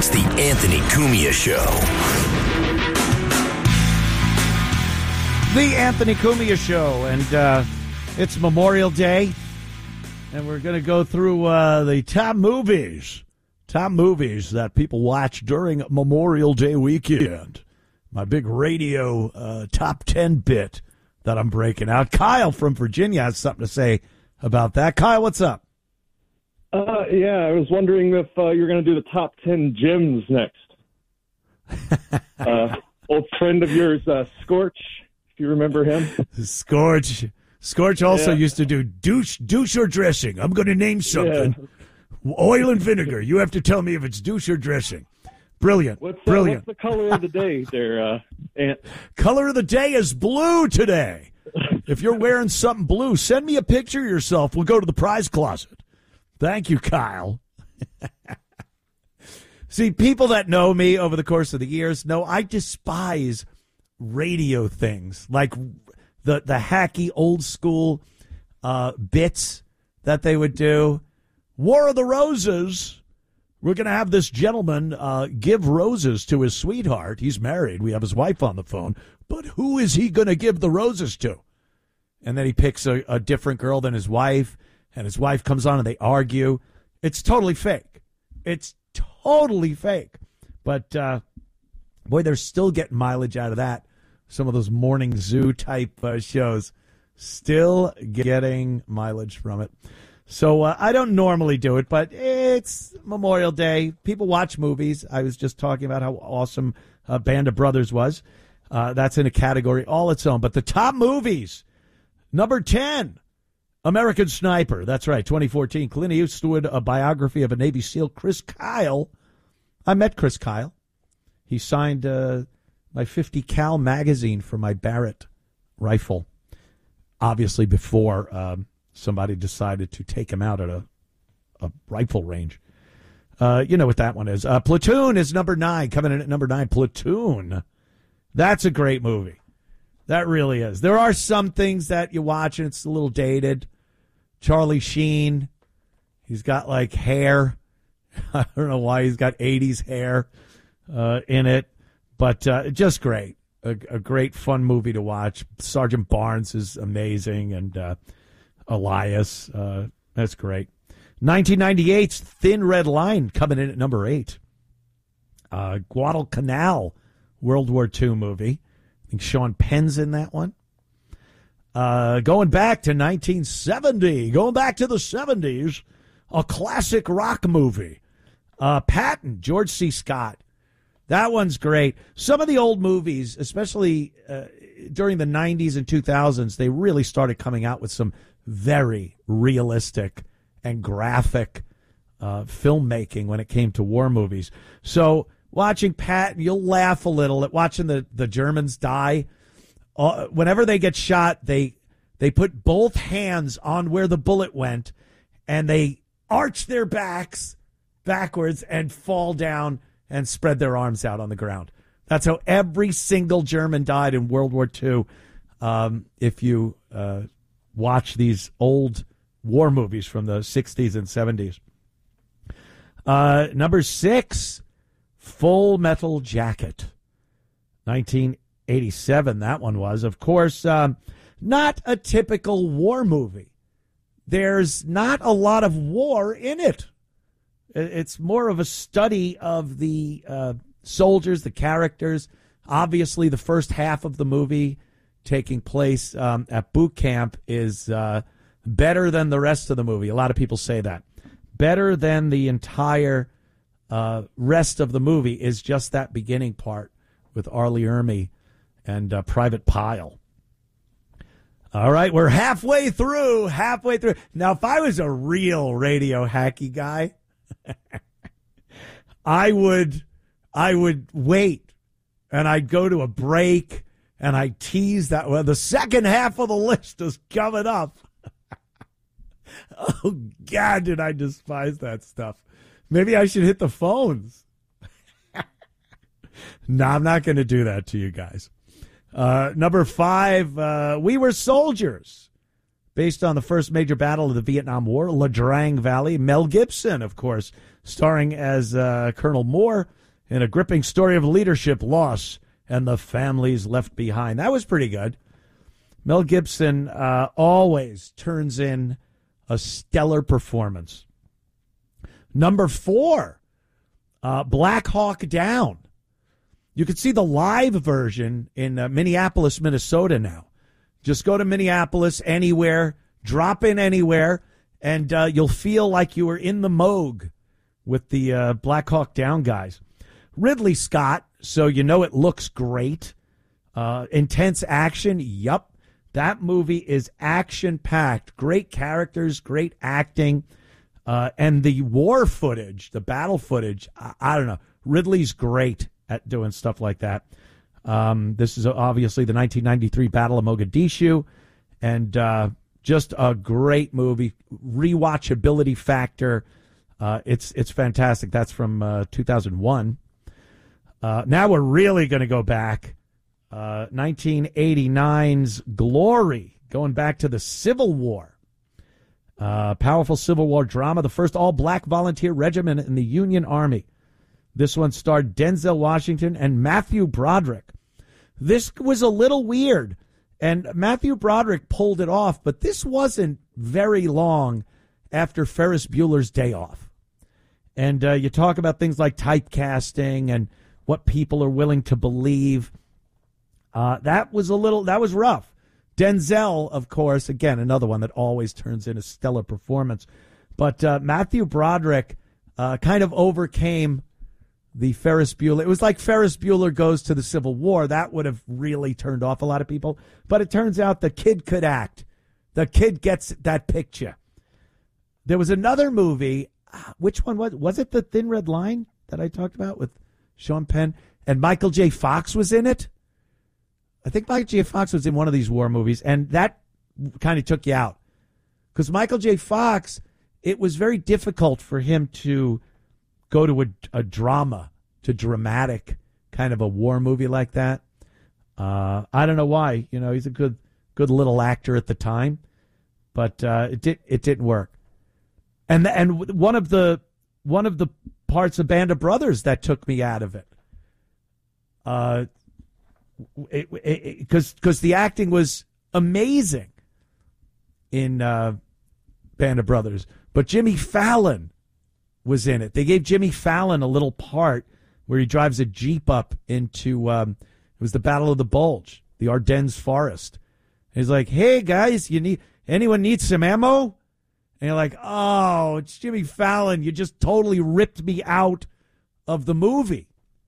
It's the Anthony Cumia Show. The Anthony Cumia Show, and it's Memorial Day, and we're going to go through the top movies that people watch during Memorial Day weekend. My big radio top 10 bit that I'm breaking out. Kyle from Virginia has something to say about that. Kyle, what's up? Yeah, I was wondering if you're going to do the top 10 gyms next. Old friend of yours, Scorch, if you remember him. Scorch also used to do douche or dressing. I'm going to name something. Yeah. Oil and vinegar. You have to tell me if it's douche or dressing. Brilliant. Brilliant. What's the color of the day there, Ant? Color of the day is blue today. If you're wearing something blue, send me a picture of yourself. We'll go to the prize closet. Thank you, Kyle. See, people that know me over the course of the years know I despise radio things, like the hacky old school bits that they would do. War of the Roses. We're going to have this gentleman give roses to his sweetheart. He's married. We have his wife on the phone. But who is he going to give the roses to? And then he picks a different girl than his wife. And his wife comes on and they argue. It's totally fake. It's totally fake. But, boy, they're still getting mileage out of that. Some of those morning zoo type shows. Still getting mileage from it. So I don't normally do it, but it's Memorial Day. People watch movies. I was just talking about how awesome Band of Brothers was. That's in a category all its own. But the top movies, number 10. American Sniper. That's right, 2014. Clint Eastwood, a biography of a Navy SEAL, Chris Kyle. I met Chris Kyle. He signed my 50 cal magazine for my Barrett rifle, obviously before somebody decided to take him out at a rifle range. You know what that one is. Platoon is number 9, coming in at number 9. Platoon. That's a great movie. That really is. There are some things that you watch and it's a little dated. Charlie Sheen, he's got like hair. I don't know why he's got 80s hair in it, but just great. A great, fun movie to watch. Sergeant Barnes is amazing, and Elias, that's great. 1998's Thin Red Line coming in at number 8. Guadalcanal, World War II movie. I think Sean Penn's in that one. Going back to 1970, going back to the 70s, a classic rock movie. Patton, George C. Scott. That one's great. Some of the old movies, especially during the 90s and 2000s, they really started coming out with some very realistic and graphic filmmaking when it came to war movies. So watching Patton, you'll laugh a little at watching the Germans die. Whenever they get shot, they put both hands on where the bullet went, and they arch their backs backwards and fall down and spread their arms out on the ground. That's how every single German died in World War II. If you watch these old war movies from the 60s and 70s. Number 6, Full Metal Jacket. 1987, that one was. Of course, not a typical war movie. There's not a lot of war in it. It's more of a study of the soldiers, the characters. Obviously, the first half of the movie taking place at boot camp is better than the rest of the movie. A lot of people say that. Better than the entire rest of the movie is just that beginning part with Arlie Ermy and Private Pyle. All right, we're halfway through. Now, if I was a real radio hacky guy, I would wait, and I'd go to a break, and I'd tease that. Well, the second half of the list is coming up. Oh, God, did I despise that stuff. Maybe I should hit the phones. No, I'm not going to do that to you guys. Number 5, We Were Soldiers, based on the first major battle of the Vietnam War, La Drang Valley. Mel Gibson, of course, starring as Colonel Moore in a gripping story of leadership, loss, and the families left behind. That was pretty good. Mel Gibson always turns in a stellar performance. Number 4, Black Hawk Down. You can see the live version in Minneapolis, Minnesota now. Just go to Minneapolis anywhere, drop in anywhere, and you'll feel like you were in the Moog with the Black Hawk Down guys. Ridley Scott, so you know it looks great. Intense action, yup. That movie is action-packed. Great characters, great acting. And the war footage, the battle footage, I don't know. Ridley's great at doing stuff like that. This is obviously the 1993 Battle of Mogadishu, and just a great movie. Rewatchability factor. It's fantastic. That's from 2001. Now we're really going to go back. 1989's Glory, going back to the Civil War. Powerful Civil War drama, the first all-black volunteer regiment in the Union Army. This one starred Denzel Washington and Matthew Broderick. This was a little weird, and Matthew Broderick pulled it off, but this wasn't very long after Ferris Bueller's Day Off. And you talk about things like typecasting and what people are willing to believe. That was rough. Denzel, of course, again, another one that always turns in a stellar performance. But Matthew Broderick kind of overcame the Ferris Bueller. It was like Ferris Bueller goes to the Civil War. That would have really turned off a lot of people. But it turns out the kid could act. The kid gets that picture. There was another movie. Which one was it? The Thin Red Line that I talked about with Sean Penn? And Michael J. Fox was in it. I think Michael J. Fox was in one of these war movies, and that kind of took you out. Because Michael J. Fox, it was very difficult for him to go to a dramatic kind of a war movie like that. I don't know why. You know, he's a good little actor at the time, but it didn't work. And one of the parts of Band of Brothers that took me out of it. Because the acting was amazing in Band of Brothers, but Jimmy Fallon was in it. They gave Jimmy Fallon a little part where he drives a Jeep up into it was the Battle of the Bulge, the Ardennes forest. And he's like, "Hey guys, anyone need some ammo?" And you're like, "Oh, it's Jimmy Fallon. You just totally ripped me out of the movie."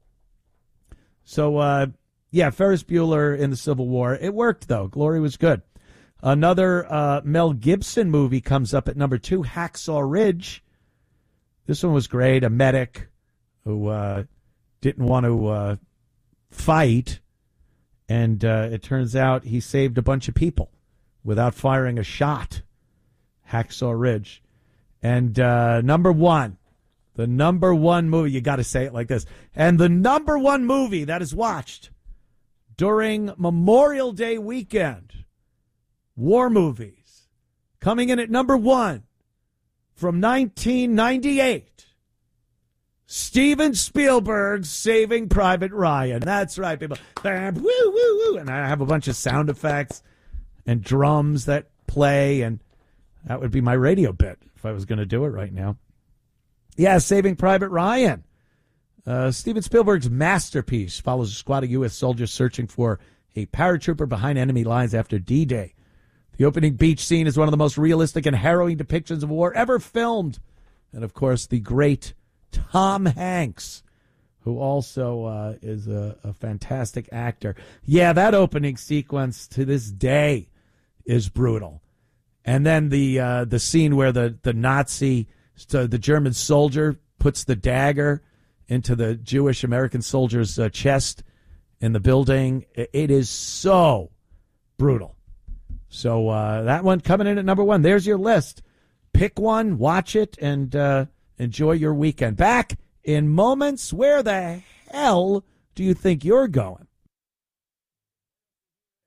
So yeah, Ferris Bueller in the Civil War. It worked, though. Glory was good. Another Mel Gibson movie comes up at number 2, Hacksaw Ridge. This one was great. A medic who didn't want to fight, and it turns out he saved a bunch of people without firing a shot. Hacksaw Ridge. And number 1, the number 1 movie, you got to say it like this, and the number 1 movie that is watched during Memorial Day weekend, war movies, coming in at number 1 from 1998, Steven Spielberg's Saving Private Ryan. That's right, people. Woo, woo, woo. And I have a bunch of sound effects and drums that play, and that would be my radio bit if I was going to do it right now. Yeah, Saving Private Ryan. Steven Spielberg's masterpiece follows a squad of U.S. soldiers searching for a paratrooper behind enemy lines after D-Day. The opening beach scene is one of the most realistic and harrowing depictions of war ever filmed. And, of course, the great Tom Hanks, who also is a fantastic actor. Yeah, that opening sequence to this day is brutal. And then the scene where the Nazi, the German soldier, puts the dagger into the Jewish American soldier's chest in the building. It is so brutal. So that one coming in at number 1. There's your list. Pick one, watch it, and enjoy your weekend. Back in moments. Where the hell do you think you're going?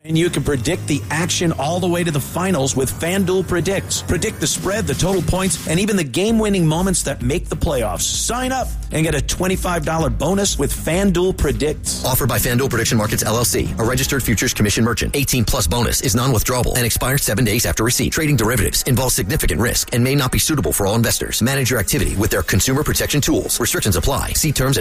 And you can predict the action all the way to the finals with FanDuel Predicts. Predict the spread, the total points, and even the game-winning moments that make the playoffs. Sign up and get a $25 bonus with FanDuel Predicts. Offered by FanDuel Prediction Markets, LLC, a registered futures commission merchant. 18-plus bonus is non-withdrawable and expires 7 days after receipt. Trading derivatives involves significant risk and may not be suitable for all investors. Manage your activity with their consumer protection tools. Restrictions apply. See terms at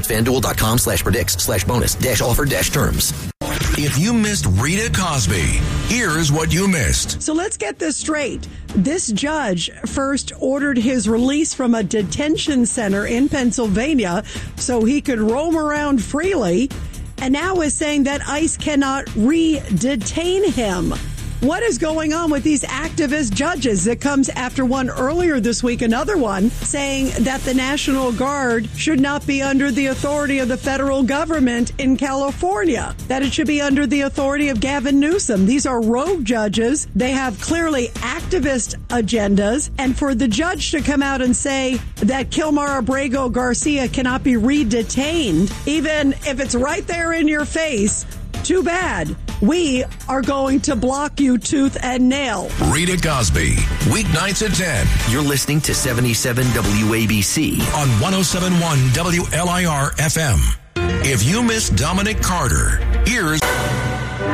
FanDuel.com/predicts/bonus-offer-terms. If you missed Rita Cosby, here's what you missed. So let's get this straight. This judge first ordered his release from a detention center in Pennsylvania so he could roam around freely, and now is saying that ICE cannot re-detain him. What is going on with these activist judges? It comes after one earlier this week, another one, saying that the National Guard should not be under the authority of the federal government in California, that it should be under the authority of Gavin Newsom. These are rogue judges. They have clearly activist agendas. And for the judge to come out and say that Kilmar Abrego Garcia cannot be re-detained, even if it's right there in your face, too bad. We are going to block you tooth and nail. Rita Cosby, weeknights at 10. You're listening to 77 WABC on 107.1 WLIR FM. If you missed Dominic Carter, here's